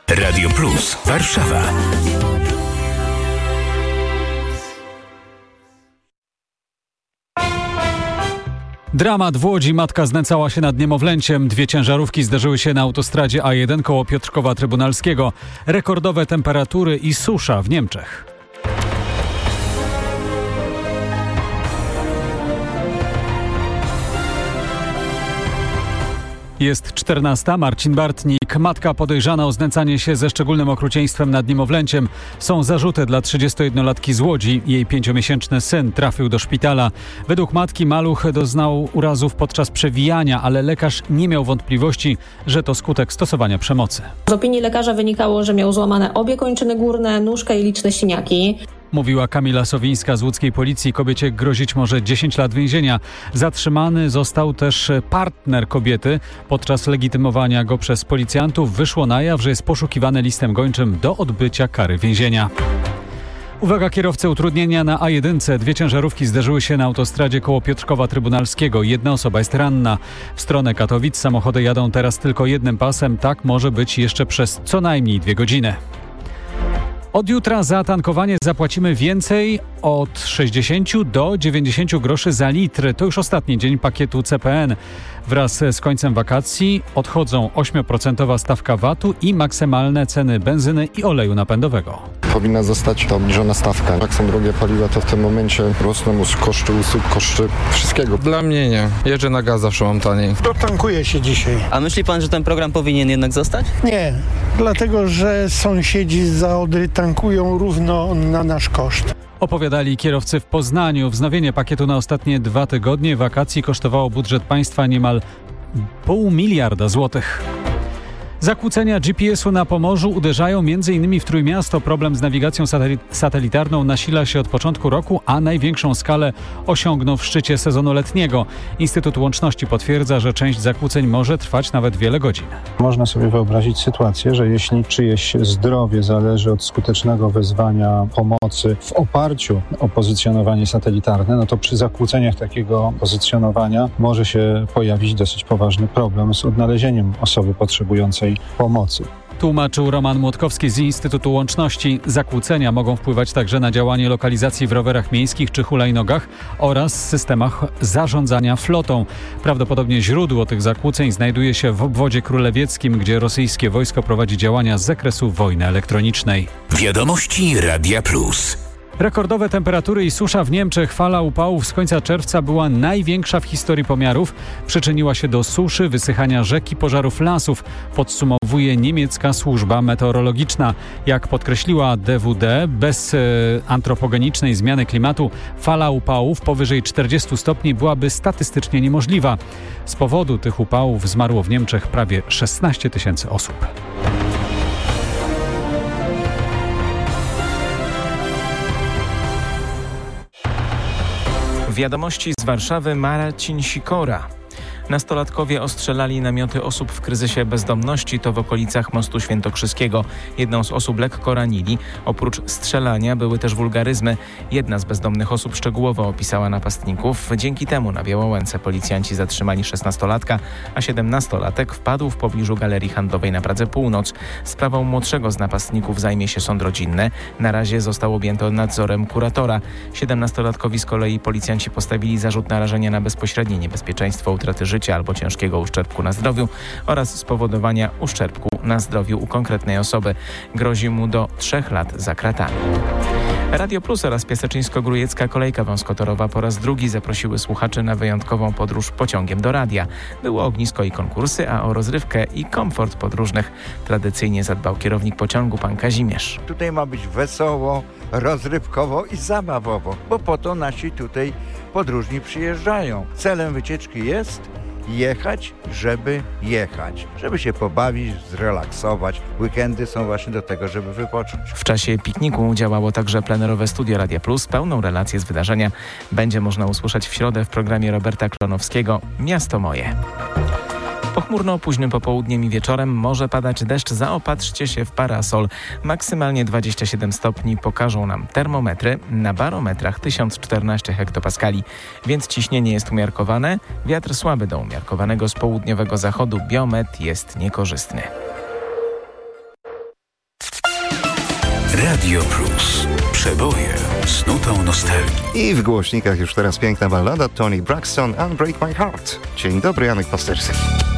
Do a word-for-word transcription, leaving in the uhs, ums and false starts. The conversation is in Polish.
Radio Plus Warszawa. Dramat w Łodzi. Matka znęcała się nad niemowlęciem. Dwie ciężarówki zderzyły się na autostradzie A jeden koło Piotrkowa Trybunalskiego. Rekordowe temperatury i susza w Niemczech. Jest czternasta. Marcin Bartnik. Matka podejrzana o znęcanie się ze szczególnym okrucieństwem nad niemowlęciem. Są zarzuty dla trzydziestojednolatki z Łodzi. Jej pięciomiesięczny syn trafił do szpitala. Według matki maluch doznał urazów podczas przewijania, ale lekarz nie miał wątpliwości, że to skutek stosowania przemocy. Z opinii lekarza wynikało, że miał złamane obie kończyny górne, nóżkę i liczne siniaki. Mówiła Kamila Sowińska z łódzkiej policji. Kobiecie grozić może dziesięć lat więzienia. Zatrzymany został też partner kobiety. Podczas legitymowania go przez policjantów wyszło na jaw, że jest poszukiwany listem gończym do odbycia kary więzienia. Uwaga, kierowcy, utrudnienia na A jeden. Dwie ciężarówki zderzyły się na autostradzie koło Piotrkowa Trybunalskiego. Jedna osoba jest ranna. W stronę Katowic samochody jadą teraz tylko jednym pasem. Tak może być jeszcze przez co najmniej dwie godziny. Od jutra za tankowanie zapłacimy więcej od sześćdziesięciu do dziewięćdziesięciu groszy za litr. To już ostatni dzień pakietu C P N. Wraz z końcem wakacji odchodzą ośmioprocentowa stawka V A T-u i maksymalne ceny benzyny i oleju napędowego. Powinna zostać ta obniżona stawka. Jak są drogie paliwa, to w tym momencie rosną koszty usług, koszty wszystkiego. Dla mnie nie. Jeżdżę na gaz, zawsze mam taniej. Dotankuje się dzisiaj. A myśli pan, że ten program powinien jednak zostać? Nie, dlatego że sąsiedzi za Odry tankują równo na nasz koszt. Opowiadali kierowcy w Poznaniu. Wznowienie pakietu na ostatnie dwa tygodnie wakacji kosztowało budżet państwa niemal pół miliarda złotych. Zakłócenia G P S-u na Pomorzu uderzają m.in. w Trójmiasto. Problem z nawigacją satelitarną nasila się od początku roku, a największą skalę osiągnął w szczycie sezonu letniego. Instytut Łączności potwierdza, że część zakłóceń może trwać nawet wiele godzin. Można sobie wyobrazić sytuację, że jeśli czyjeś zdrowie zależy od skutecznego wezwania pomocy w oparciu o pozycjonowanie satelitarne, no to przy zakłóceniach takiego pozycjonowania może się pojawić dosyć poważny problem z odnalezieniem osoby potrzebującej pomocy. Tłumaczył Roman Młotkowski z Instytutu Łączności. Zakłócenia mogą wpływać także na działanie lokalizacji w rowerach miejskich czy hulajnogach oraz systemach zarządzania flotą. Prawdopodobnie źródło tych zakłóceń znajduje się w obwodzie królewieckim, gdzie rosyjskie wojsko prowadzi działania z zakresu wojny elektronicznej. Wiadomości Radia Plus. Rekordowe temperatury i susza w Niemczech. Fala upałów z końca czerwca była największa w historii pomiarów. Przyczyniła się do suszy, wysychania rzek i pożarów lasów, podsumowuje niemiecka służba meteorologiczna. Jak podkreśliła D W D, bez e, antropogenicznej zmiany klimatu fala upałów powyżej czterdziestu stopni byłaby statystycznie niemożliwa. Z powodu tych upałów zmarło w Niemczech prawie szesnaście tysięcy osób. Wiadomości z Warszawy. Marcin Sikora. Nastolatkowie ostrzelali namioty osób w kryzysie bezdomności, to w okolicach Mostu Świętokrzyskiego. Jedną z osób lekko ranili. Oprócz strzelania były też wulgaryzmy. Jedna z bezdomnych osób szczegółowo opisała napastników. Dzięki temu na Białołęce policjanci zatrzymali szesnastolatka, a siedemnastolatek wpadł w pobliżu galerii handlowej na Pradze Północ. Sprawą młodszego z napastników zajmie się sąd rodzinny. Na razie został objęty nadzorem kuratora. siedemnastolatkowi z kolei policjanci postawili zarzut narażenia na bezpośrednie niebezpieczeństwo utraty życia albo ciężkiego uszczerbku na zdrowiu oraz spowodowania uszczerbku na zdrowiu u konkretnej osoby. Grozi mu do trzech lat za kratami. Radio Plus oraz Piaseczyńsko-Grójecka Kolejka Wąskotorowa po raz drugi zaprosiły słuchaczy na wyjątkową podróż pociągiem do radia. Było ognisko i konkursy, a o rozrywkę i komfort podróżnych tradycyjnie zadbał kierownik pociągu, pan Kazimierz. Tutaj ma być wesoło, rozrywkowo i zabawowo, bo po to nasi tutaj podróżni przyjeżdżają. Celem wycieczki jest jechać, żeby jechać, żeby się pobawić, zrelaksować. Weekendy są właśnie do tego, żeby wypocząć. W czasie pikniku działało także plenerowe studio Radia Plus. Pełną relację z wydarzenia będzie można usłyszeć w środę w programie Roberta Klonowskiego Miasto Moje. Pochmurno późnym popołudniem i wieczorem może padać deszcz. Zaopatrzcie się w parasol. Maksymalnie dwadzieścia siedem stopni pokażą nam termometry. Na barometrach tysiąc czternaście hektopaskali, więc ciśnienie jest umiarkowane. Wiatr słaby do umiarkowanego z południowego zachodu. Biometr jest niekorzystny. Radio Plus. Przeboje z nutą nostalgii. I w głośnikach już teraz piękna ballada Toni Braxton, Unbreak My Heart. Dzień dobry, Janek Pasterski.